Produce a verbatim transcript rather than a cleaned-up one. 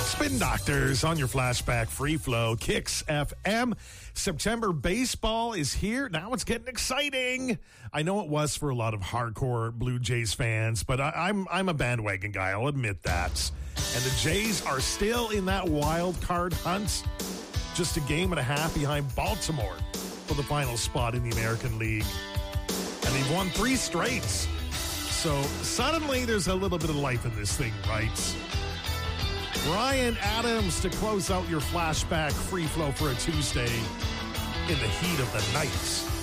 Spin Doctors on your flashback free flow, Kicks F M. September baseball is here. Now it's getting exciting. I know it was for a lot of hardcore Blue Jays fans, but I, I'm I'm a bandwagon guy. I'll admit that. And the Jays are still in that wild card hunt, just a game and a half behind Baltimore for the final spot in the American League. And they've won three straights. So suddenly there's a little bit of life in this thing, right? Ryan Adams to close out your flashback free flow for a Tuesday in the heat of the night.